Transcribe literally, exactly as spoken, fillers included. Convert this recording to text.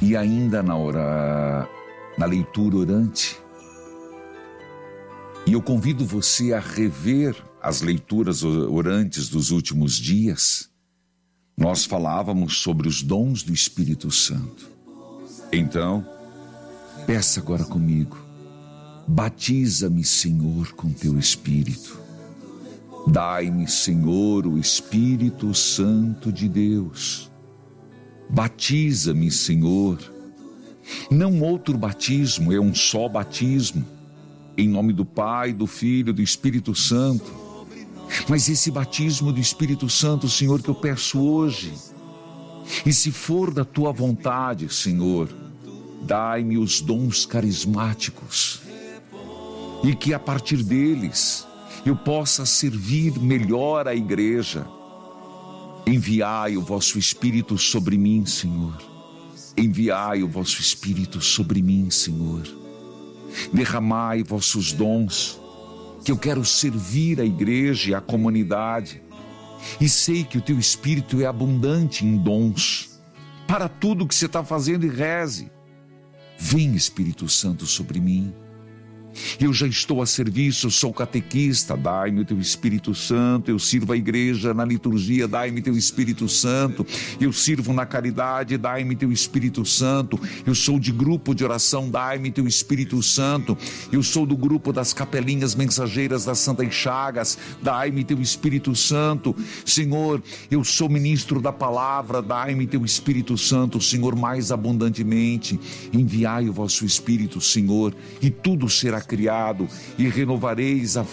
E ainda na, hora, na leitura orante, e eu convido você a rever as leituras orantes dos últimos dias. Nós falávamos sobre os dons do Espírito Santo. Então, peça agora comigo: batiza-me, Senhor, com teu Espírito. Dai-me, Senhor, o Espírito Santo de Deus. Batiza-me, Senhor. Não outro batismo, é um só batismo. Em nome do Pai, do Filho e do Espírito Santo. Mas esse batismo do Espírito Santo, Senhor, que eu peço hoje. E se for da tua vontade, Senhor, dai-me os dons carismáticos. E que a partir deles eu possa servir melhor a igreja. Enviai o vosso Espírito sobre mim, Senhor. Enviai o vosso Espírito sobre mim, Senhor. Derramai vossos dons, que eu quero servir a igreja e a comunidade. E sei que o teu Espírito é abundante em dons. Para tudo que você está fazendo, e reze. Vem, Espírito Santo, sobre mim. Eu já estou a serviço, eu sou catequista, dai-me o teu Espírito Santo. Eu sirvo a igreja na liturgia, dai-me teu Espírito Santo. Eu sirvo na caridade, dai-me teu Espírito Santo. Eu sou de grupo de oração, dai-me teu Espírito Santo. Eu sou do grupo das capelinhas mensageiras das Santas Chagas, dai-me teu Espírito Santo. Senhor, eu sou ministro da palavra, dai-me teu Espírito Santo, Senhor, mais abundantemente. Enviai o vosso Espírito, Senhor, e tudo será criado, e renovareis a